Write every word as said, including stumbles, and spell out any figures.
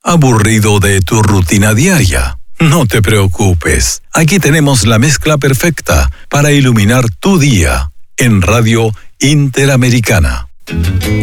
¿Aburrido de tu rutina diaria? No te preocupes. Aquí tenemos la mezcla perfecta para iluminar tu día en Radio Interamericana.